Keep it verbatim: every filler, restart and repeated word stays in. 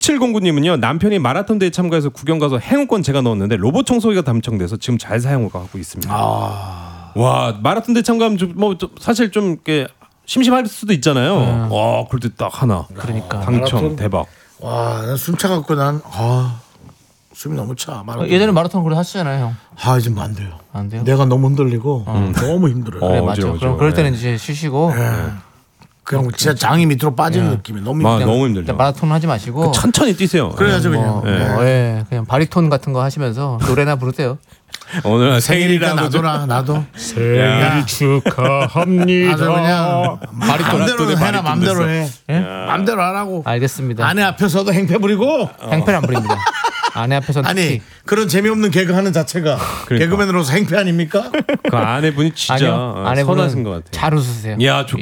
칠공구님은요. 남편이 마라톤 대회 참가해서 구경 가서 행운권 제가 넣었는데 로봇 청소기가 당첨돼서 지금 잘 사용하고 있습니다. 아. 와 마라톤 대회 참가하면 좀, 뭐 좀 사실 좀 이렇게 심심할 수도 있잖아요. 음. 와 그럴 때 딱 하나. 그러니까 당첨 마라톤? 대박. 와, 난 숨 차갖고 난 아, 숨이 너무 차. 마라톤. 예전에 마라톤 그래 하시잖아요, 형. 아, 이제 안 돼요. 안 돼요? 내가 너무 흔들리고 음, 너무 힘들어요. 그래 어, 맞죠. 어지러워, 그럼 어지러워. 그럴 때는 이제 쉬시고 그냥 진짜 장이 밑으로 빠지는 예. 느낌이 너무 아, 힘들어. 너무 그냥 힘들죠. 마라톤 하지 마시고 천천히 뛰세요. 그래야죠 뭐, 그냥. 뭐, 예, 그냥 바리톤 같은 거 하시면서 노래나 부르세요. 오늘 생일이니까 생일이라고 좀- 나도라 나도. 생일 축하합니다. 아주 그냥 맘대로 마라톤에 해라 바리톤 맘대로 됐어. 해. 맘대로 하라고. 알겠습니다. 아내 앞에서도 행패 부리고. 행패는 안 부립니다. 아내 앞에서는 아니 특히. 그런 재미없는 개그 하는 자체가 그러니까. 개그맨으로서 행패 아닙니까? 그 아내분이 진짜 아니요, 어, 아내분은 선하신 것 같아요. 잘 웃으세요. 야, 좋